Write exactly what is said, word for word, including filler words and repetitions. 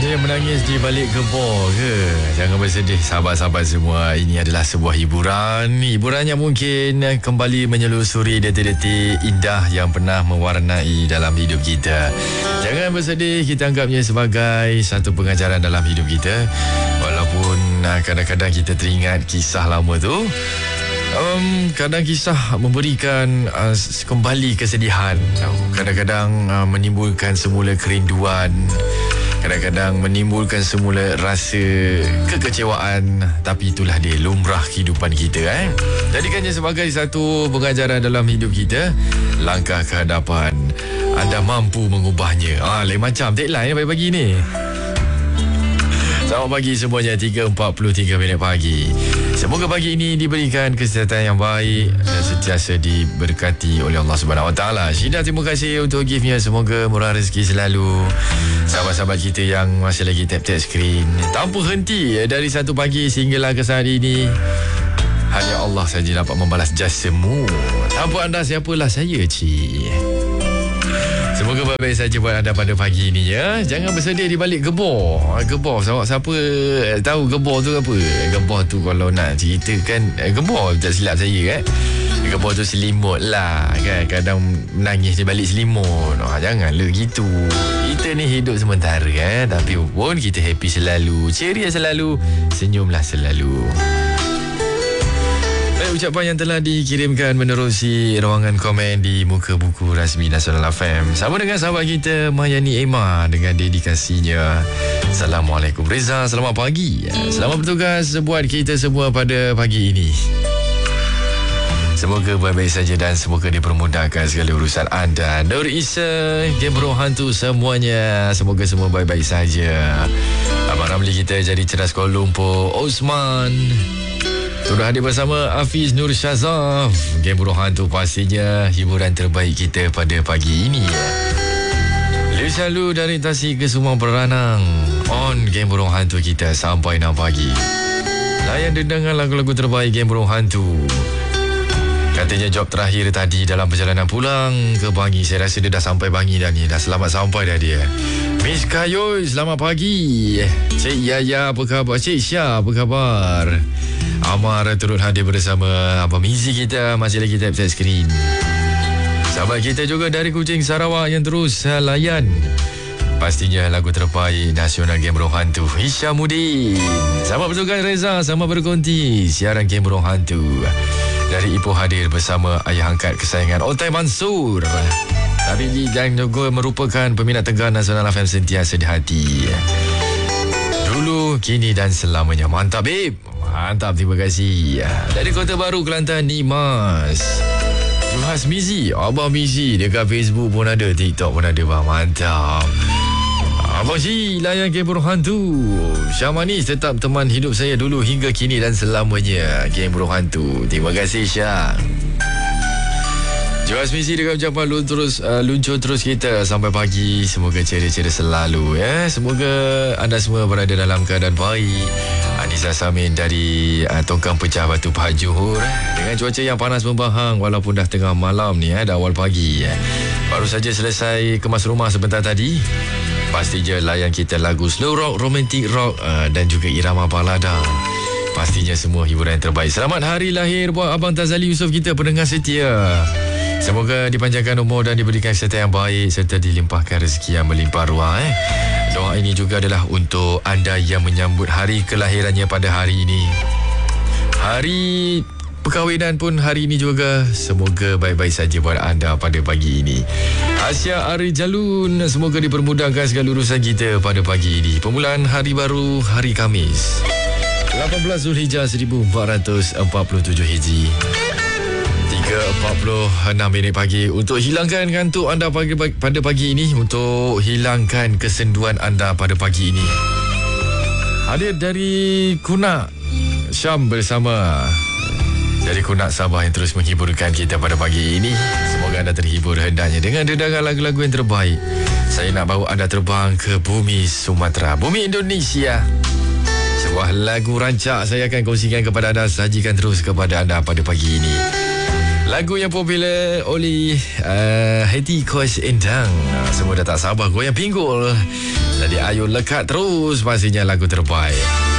Ada yang menangis di balik gebor ke? Jangan bersedih sahabat-sahabat semua. Ini adalah sebuah hiburan. Hiburannya mungkin kembali menyelusuri detik-detik indah yang pernah mewarnai dalam hidup kita. Jangan bersedih, kita anggapnya sebagai satu pengajaran dalam hidup kita. Walaupun kadang-kadang kita teringat kisah lama tu, Um, kadang kisah memberikan uh, kembali kesedihan. Kadang-kadang uh, menimbulkan semula kerinduan. Kadang-kadang menimbulkan semula rasa kekecewaan. Tapi itulah dia, lumrah kehidupan kita. eh? Jadikannya sebagai satu pengajaran dalam hidup kita. Langkah ke hadapan, anda mampu mengubahnya. Ah, lain macam tagline pagi-pagi ni. Selamat pagi semuanya, tiga empat puluh tiga minit pagi. Semoga pagi ini diberikan kesihatan yang baik dan sentiasa diberkati oleh Allah Subhanahu Wa Taala. Syida, terima kasih untuk giftnya. Semoga murah rezeki selalu. Sahabat-sahabat kita yang masih lagi tap-tap skrin, tanpa henti dari satu pagi sehinggalah ke saat ini, hanya Allah saja dapat membalas jasamu. Tanpa anda, siapalah saya, cik. Semoga baik-baik saja buat anda pada pagi ini, ya. Jangan bersedih di balik gebor. Gebor, siapa, siapa tahu gebor tu apa? Gebor tu kalau nak ceritakan, gebor tak silap saya, kan. Gebor tu selimut lah, kan. Kadang menangis di balik selimut. Oh, janganlah gitu. Kita ni hidup sementara, kan. Tapi pun kita happy selalu, ceria selalu, senyumlah selalu. Ucapan yang telah dikirimkan menerusi ruangan komen di muka buku rasmi Nasional F M. Sama dengan sahabat kita Mayani Emma dengan dedikasinya. Assalamualaikum Reza, selamat pagi. Selamat bertugas buat kita semua pada pagi ini. Semoga baik-baik saja dan semoga dipermudahkan segala urusan anda. Nur Isa, Gembro Hantu semuanya, semoga semua baik-baik saja. Abang Ramli kita jadi cerdas Kuala Lumpur, Osman sudah hadir bersama Hafiz Nur Syazaf. Game Burung Hantu pastinya hiburan terbaik kita pada pagi ini. Selalu dari Tasik ke Sumang Peranang, on Game Burung Hantu kita sampai enam pagi. Layan dendangan lagu-lagu terbaik Game Burung Hantu. Katanya job terakhir tadi dalam perjalanan pulang ke Bangi. Saya rasa dia dah sampai Bangi dah ni. Dah selamat sampai dah dia. Miss Kayoy, selamat pagi. Cik Yaya, apa khabar? Cik Syah, apa khabar? Amar turut hadir bersama Abang Mizi kita, masih lagi tap-tap skrin. Sahabat kita juga dari Kuching Sarawak yang terus layan pastinya lagu terbaik nasional Game Burung Hantu, Hishamuddin. Selamat bertugas Reza, sama berkonti siaran Game Burung Hantu. Dari Ipoh hadir bersama ayah angkat kesayangan Otai Mansur. Tapi yang juga merupakan peminat tegar Nasional F M sentiasa di hati. Dulu, kini dan selamanya. Mantap, babe. Mantap, terima kasih. Dari Kota Baru, Kelantan, Nimas Juhas Mizi, Abang Mizi. Dekat Facebook pun ada, TikTok pun ada, bang. Mantap. Abang Ji, layan Game Burung Hantu. Syah Manis, tetap teman hidup saya dulu hingga kini dan selamanya. Game Burung Hantu. Terima kasih, Syah. Juhas Mizi dengan ucapan luncur terus, uh, luncur terus kita sampai pagi. Semoga ceria-ceria selalu, ya. Semoga anda semua berada dalam keadaan baik. Anissa Samin dari uh, Tongkang Pecah Batu Pahat Johor, dengan cuaca yang panas membahang walaupun dah tengah malam ni, eh, dah awal pagi. Eh. Baru saja selesai kemas rumah sebentar tadi. Pastinya layan kita lagu slow rock, romantic rock, uh, dan juga irama balada. Pastinya semua hiburan yang terbaik. Selamat hari lahir buat Abang Tazali Yusof kita, pendengar setia. Semoga dipanjangkan umur dan diberikan kesihatan yang baik serta dilimpahkan rezeki yang melimpah ruah. Eh. Doa ini juga adalah untuk anda yang menyambut hari kelahirannya pada hari ini. Hari perkahwinan pun hari ini juga. Semoga baik-baik saja buat anda pada pagi ini. Asia Ari Jalun, semoga dipermudahkan segala urusan kita pada pagi ini. Permulaan hari baru, hari Khamis, lapan belas Zulhijjah seribu empat ratus empat puluh tujuh Hijri. tiga empat puluh enam minit pagi. Untuk hilangkan ngantuk anda pagi, pagi, pada pagi ini, untuk hilangkan kesenduan anda pada pagi ini, hadir dari Kunak Syam bersama dari Kunak Sabah yang terus menghiburkan kita pada pagi ini. Semoga anda terhibur hendaknya dengan dendangan lagu-lagu yang terbaik. Saya nak bawa anda terbang ke bumi Sumatera, bumi Indonesia. Sebuah lagu rancak saya akan kongsikan kepada anda, sajikan terus kepada anda pada pagi ini. Lagu yang popular oleh uh, Hati Kos Endang. uh, Semua dah tak sabar goyang pinggul Jadi Ayu lekat terus pastinya lagu terbaik.